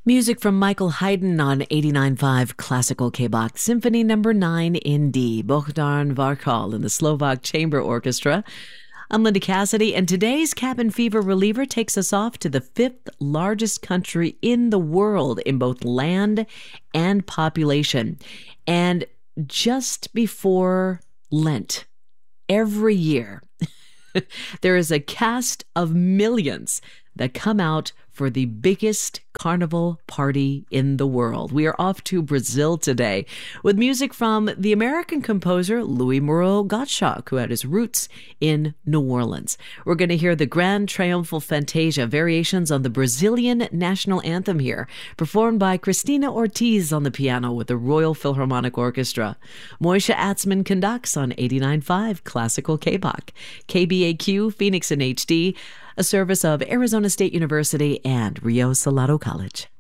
Music from Michael Haydn on 89.5 Classical K-Bach, Symphony No. 9 in D, Bohdan Varkal and the Slovak Chamber Orchestra. I'm Linda Cassidy, and today's cabin fever reliever takes us off to the fifth largest country in the world in both land and population. And just before Lent, every year, there is a cast of millions that come out for the biggest carnival party in the world. We are off to Brazil today with music from the American composer Louis Moreau Gottschalk, who had his roots in New Orleans. We're going to hear the Grand Triumphal Fantasia, variations on the Brazilian national anthem here, performed by Cristina Ortiz on the piano with the Royal Philharmonic Orchestra. Moisha Atzman conducts on 89.5 Classical K-Bach, KBAQ, Phoenix in HD, a service of Arizona State University and Rio Salado College.